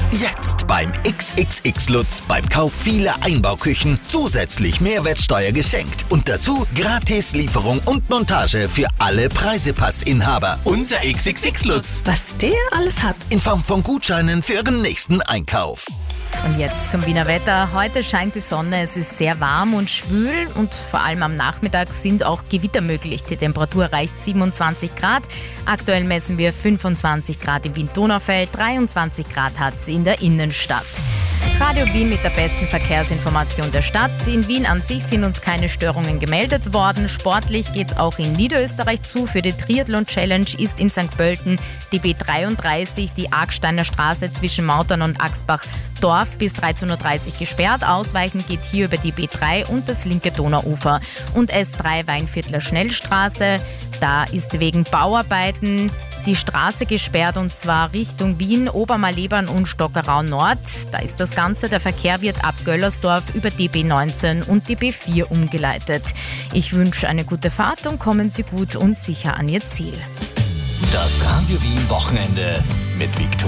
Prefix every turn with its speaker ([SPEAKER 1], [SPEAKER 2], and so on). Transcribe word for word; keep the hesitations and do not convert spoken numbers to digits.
[SPEAKER 1] Jetzt beim X X X Lutz beim Kauf vieler Einbauküchen zusätzlich Mehrwertsteuer geschenkt. Und dazu gratis Lieferung und Montage für alle Preisepassinhaber.
[SPEAKER 2] Unser X X X Lutz.
[SPEAKER 3] Was der alles hat.
[SPEAKER 1] In Form von Gutscheinen für Ihren nächsten Einkauf.
[SPEAKER 4] Und jetzt zum Wiener Wetter. Heute scheint die Sonne, es ist sehr warm und schwül und vor allem am Nachmittag sind auch Gewitter möglich. Die Temperatur erreicht siebenundzwanzig Grad. Aktuell messen wir fünfundzwanzig Grad im Wien-Donaufeld, dreiundzwanzig Grad hat es in der Innenstadt. Radio Wien mit der besten Verkehrsinformation der Stadt. In Wien an sich sind uns keine Störungen gemeldet worden. Sportlich geht es auch in Niederösterreich zu. Für die Triathlon-Challenge ist in Sankt Pölten die B dreiunddreißig, die Argsteiner Straße zwischen Mautern und Axbach-Dorf bis dreizehn Uhr dreißig gesperrt. Ausweichen geht hier über die B drei und das linke Donauufer. Und S drei Weinviertler Schnellstraße, da ist wegen Bauarbeiten die Straße gesperrt und zwar Richtung Wien, Obermalebern und Stockerau Nord. Da ist das Ganze. Der Verkehr wird ab Göllersdorf über die B neunzehn und die B vier umgeleitet. Ich wünsche eine gute Fahrt und kommen Sie gut und sicher an Ihr Ziel.
[SPEAKER 1] Das Radio Wien Wochenende mit Viktoria.